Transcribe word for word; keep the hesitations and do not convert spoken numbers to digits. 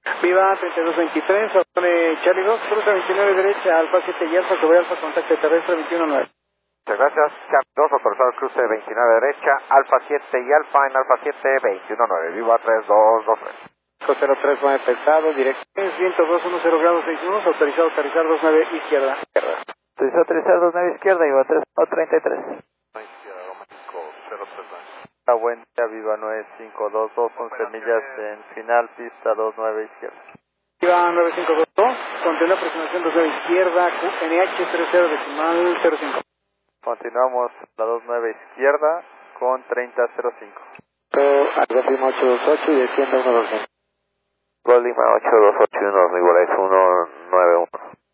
Viva treinta y dos veintitrés, opone Charlie dos, cruza veintinueve derecha, Alfa siete y Alfa, sobre Alfa, contacto terrestre veintiuno nueve. Muchas gracias. Charlie dos, autorizado el cruce veintinueve derecha, Alfa siete y Alfa en Alfa siete, veintiuno nueve. Viva tres dos dos tres. cero tres nueve pesado, dirección ciento dos diez grados seis uno, autorizado aterrizar dos nueve izquierda. Autorizado aterrizar dos nueve izquierda, Viva tres treinta y tres. Izquierda, México cero tres nueve. La buen día, Viva nueve cinco dos dos, once millas en final, pista dos nueve izquierda. Viva nueve cinco dos dos, continúa aproximación dos nueve izquierda, Q N H treinta decimal cero cinco. Continuamos la dos nueve izquierda con treinta cero cinco. Algo Lima ocho dos ocho y desciende uno dos nueve. Gol Lima ocho dos ocho uno, Rigoles uno nueve uno.